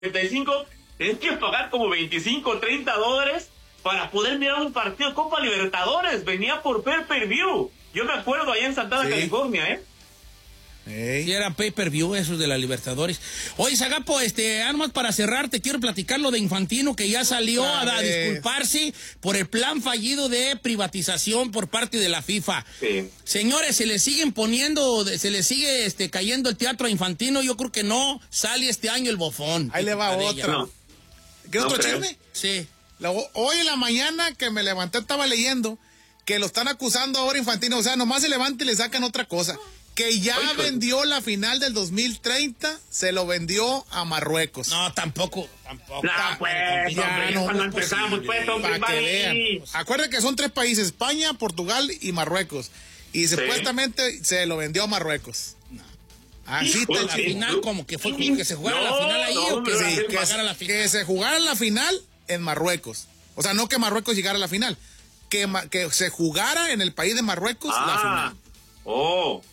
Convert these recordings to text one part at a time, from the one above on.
35, tenés que pagar como 25, 30 dólares para poder mirar un partido de Copa Libertadores. Venía por pay-per-view. Yo me acuerdo allá en Santana, California, Sí, era pay-per-view esos de la Libertadores. Oye, Zagapo, nomás para cerrar, te quiero platicar lo de Infantino, que ya salió a disculparse por el plan fallido de privatización por parte de la FIFA. Sí. Señores, se le sigue cayendo el teatro a Infantino. Yo creo que no sale este año el bofón. Ahí le va otra. No. ¿Qué otro creo. chisme? Sí. Hoy en la mañana que me levanté estaba leyendo que lo están acusando ahora Infantino. O sea, nomás se levanta y le sacan otra cosa. Que ya vendió la final del 2030, se lo vendió a Marruecos. No, tampoco. No, pues, cuando empezamos, pues, hombre, para que vean. Acuérdense que son 3 países, España, Portugal y Marruecos. Y supuestamente se lo vendió a Marruecos. Así Híjole, está La final, como que fue como que se jugara la final ahí, o que se pagara la final. Que se jugara la final en Marruecos. O sea, no que Marruecos llegara a la final. Que se jugara en el país de Marruecos la final. Ok,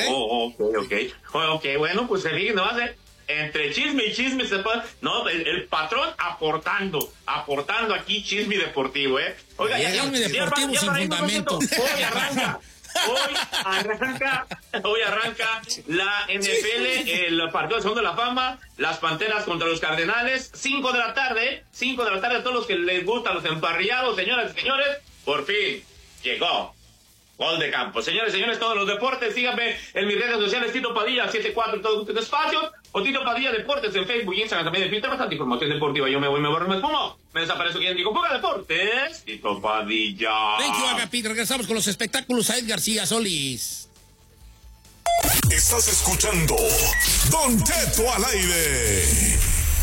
bueno, pues se fijen, no va a ser entre chisme y chisme se puede, no, el patrón aportando aquí chisme deportivo, Oiga, Chisme deportivo sin fundamento. Hoy arranca la NFL, el partido de Salón de la Fama, las Panteras contra los Cardenales, 5 de la tarde, a todos los que les gustan los emparrillados, señoras y señores, por fin llegó gol de campo. Señores, todos los deportes, síganme en mis redes sociales, Tito Padilla 74 en todos los espacios, o Tito Padilla Deportes en Facebook y Instagram, también en Twitter, bastante información deportiva. Yo me voy, me borro, me espumo, me desaparezco. ¿Quién dijo? Ponga Deportes, Tito Padilla. Thank you, Agapito. Regresamos con los espectáculos. Said García Solís. Estás escuchando Don Teto al aire.